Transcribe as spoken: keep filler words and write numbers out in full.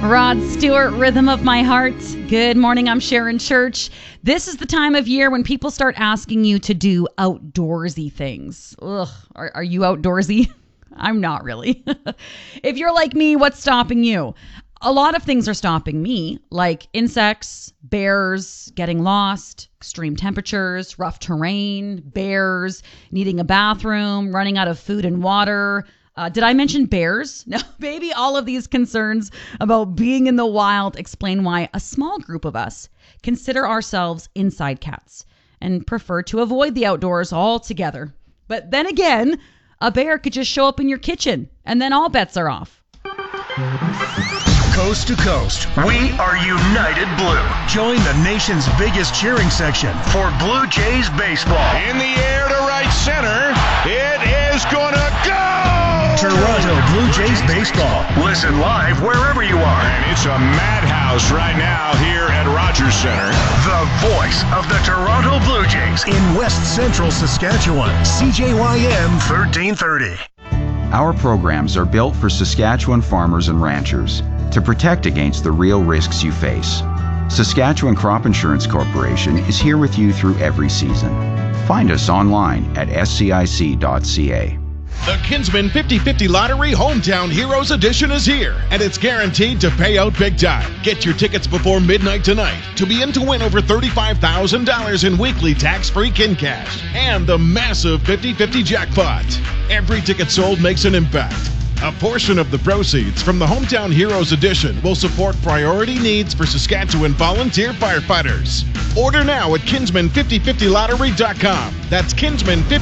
Rod Stewart, Rhythm of My Heart. Good morning, I'm Sharon Church. This is the time of year when people start asking you to do outdoorsy things. Ugh, are, are you outdoorsy? I'm not really. If you're like me, what's stopping you? A lot of things are stopping me, like insects, bears, getting lost, extreme temperatures, rough terrain, bears, needing a bathroom, running out of food and water. Uh, did I mention bears? No, maybe all of these concerns about being in the wild explain why a small group of us consider ourselves inside cats and prefer to avoid the outdoors altogether. But then again, a bear could just show up in your kitchen and then all bets are off. Coast to coast, we are United Blue. Join the nation's biggest cheering section for Blue Jays baseball. In the air to right center, it is gonna go! Toronto Blue Jays baseball. Listen live wherever you are. And it's a madhouse right now here at Rogers Center. The voice of the Toronto Blue Jays in West Central Saskatchewan. C J Y M thirteen thirty. Our programs are built for Saskatchewan farmers and ranchers to protect against the real risks you face. Saskatchewan Crop Insurance Corporation is here with you through every season. Find us online at s c i c dot c a. The Kinsman fifty fifty Lottery Hometown Heroes Edition is here, and it's guaranteed to pay out big time. Get your tickets before midnight tonight to be in to win over thirty-five thousand dollars in weekly tax-free kin cash and the massive fifty fifty jackpot. Every ticket sold makes an impact. A portion of the proceeds from the Hometown Heroes Edition will support priority needs for Saskatchewan volunteer firefighters. Order now at kinsman fifty fifty lottery dot com. That's Kinsman fifty